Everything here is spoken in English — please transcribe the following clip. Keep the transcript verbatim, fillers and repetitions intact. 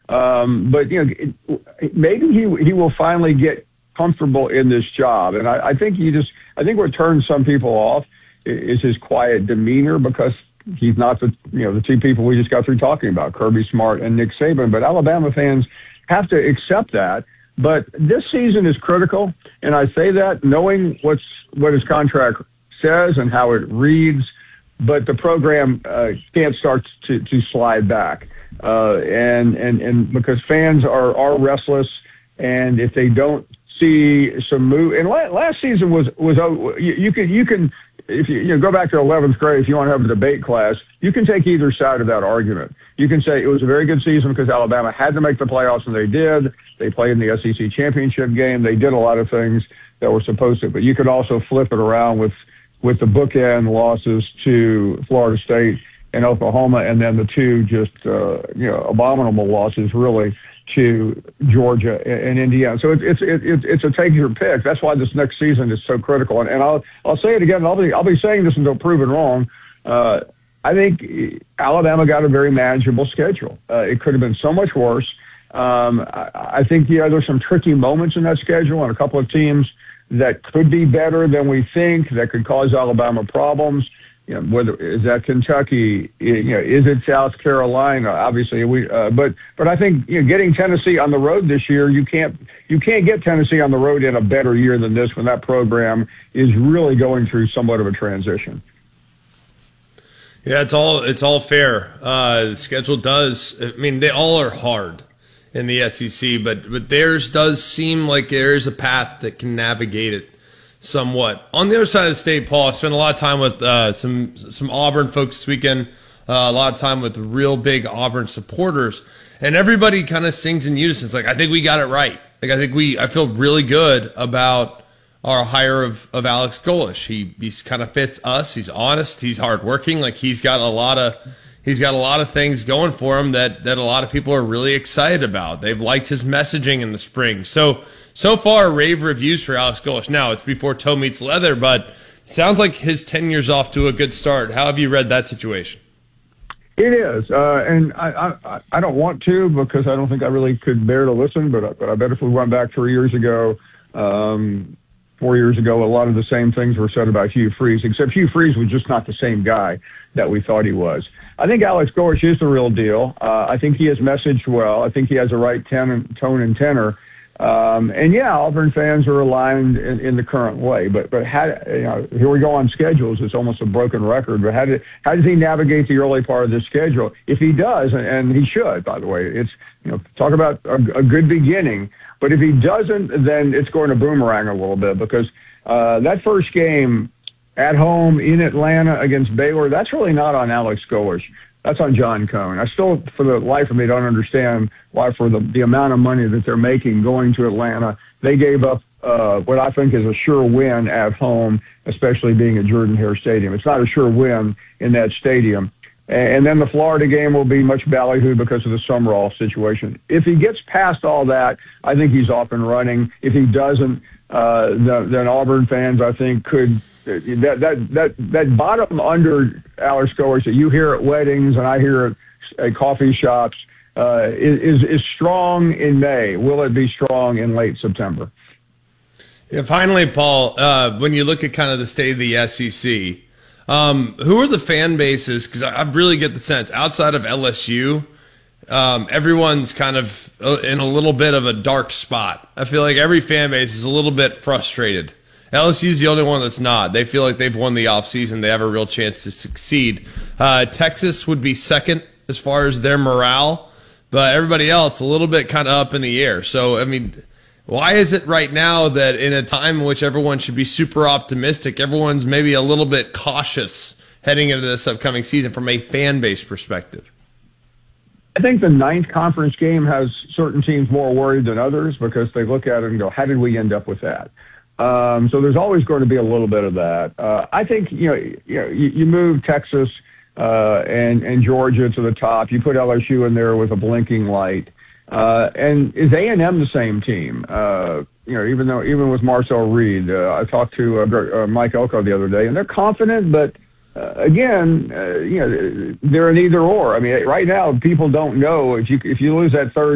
Um, but, you know, it, maybe he he will finally get comfortable in this job. And I, I think you just, I think what turns some people off is his quiet demeanor, because he's not the, you know, the two people we just got through talking about, Kirby Smart and Nick Saban. But Alabama fans have to accept that. But this season is critical, and I say that knowing what's what his contract says and how it reads, but the program uh, can't start to, to slide back. Uh, and, and, and because fans are, are restless, and if they don't see some move, and last, last season was, was uh, you, you can, you can, if you, you know, go back to eleventh grade, if you want to have a debate class, you can take either side of that argument. You can say it was a very good season because Alabama had to make the playoffs, and they did. They played in the S E C championship game. They did a lot of things that were supposed to. But you could also flip it around with, with the bookend losses to Florida State and Oklahoma, and then the two just uh, you know abominable losses really to Georgia and Indiana. So it's it's it's it's a take your pick. That's why this next season is so critical. And, and I'll I'll say it again. I'll be I'll be saying this until proven wrong. Uh, I think Alabama got a very manageable schedule. Uh, it could have been so much worse. Um, I, I think yeah, there's some tricky moments in that schedule, and a couple of teams that could be better than we think, that could cause Alabama problems. You know, whether is that Kentucky, you know, is it South Carolina? Obviously, we. Uh, but but I think you know, getting Tennessee on the road this year, you can't you can't get Tennessee on the road in a better year than this when that program is really going through somewhat of a transition. Yeah, it's all it's all fair. Uh, the schedule does. I mean, they all are hard in the S E C, but but theirs does seem like there is a path that can navigate it somewhat. On the other side of the state, Paul, I spent a lot of time with uh, some some Auburn folks this weekend. Uh, a lot of time with real big Auburn supporters, and everybody kind of sings in unison. It's like, I think we got it right. Like I think we. I feel really good about our hire of, of Alex Golesh. He he's kind of fits us. He's honest. He's hardworking. Like he's got a lot of he's got a lot of things going for him that that a lot of people are really excited about. They've liked his messaging in the spring. So so far, rave reviews for Alex Golesh. Now it's before toe meets leather, but sounds like his tenure's off to a good start. How have you read that situation? It is, uh, and I, I I don't want to because I don't think I really could bear to listen. But I, but I bet if we went back three years ago. Um, Four years ago, a lot of the same things were said about Hugh Freeze, except Hugh Freeze was just not the same guy that we thought he was. I think Alex Golesh is the real deal. Uh, I think he has messaged well. I think he has the right ten, tone and tenor. Um, and, yeah, Auburn fans are aligned in, in the current way. But but how, you know, here we go on schedules. It's almost a broken record. But how, did, how does he navigate the early part of this schedule? If he does, and, and he should, by the way, it's, you know, talk about a, a good beginning. But if he doesn't, then it's going to boomerang a little bit because uh, that first game at home in Atlanta against Baylor, that's really not on Alex Golesh. That's on John Cohn. I still, for the life of me, don't understand why for the, the amount of money that they're making going to Atlanta, they gave up uh, what I think is a sure win at home, especially being at Jordan-Hare Stadium. It's not a sure win in that stadium. And then the Florida game will be much ballyhoo because of the Summerall situation. If he gets past all that, I think he's off and running. If he doesn't, uh, then, then Auburn fans, I think, could that that that that bottom under Alex Golesh that you hear at weddings and I hear at, at coffee shops uh, is is strong in May. Will it be strong in late September? Yeah. Finally, Paul, uh, when you look at kind of the state of the S E C. Um, who are the fan bases? Because I, I really get the sense outside of L S U, um, everyone's kind of in a little bit of a dark spot. I feel like every fan base is a little bit frustrated. L S U is the only one that's not. They feel like they've won the offseason. They have a real chance to succeed. Uh, Texas would be second as far as their morale, but everybody else a little bit kind of up in the air. So, I mean, why is it right now that in a time in which everyone should be super optimistic, everyone's maybe a little bit cautious heading into this upcoming season from a fan base perspective? I think the ninth conference game has certain teams more worried than others because they look at it and go, how did we end up with that? Um, so there's always going to be a little bit of that. Uh, I think, you know, you, know, you, you move Texas uh, and, and Georgia to the top. You put L S U in there with a blinking light. Uh, and is A and M the same team? Uh, you know, even though even with Marcel Reed, uh, I talked to uh, uh, Mike Elko the other day, and they're confident, but uh, again, uh, you know, they're an either or. I mean, right now, people don't know if you if you lose that third